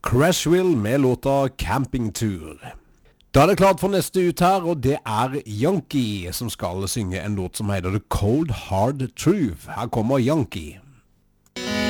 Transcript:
Crashville med låta Camping Tour. Da er det klart for neste ut her, og det er Yankee som skal synge en låt som heter The Cold Hard Truth. Her kommer Yankee.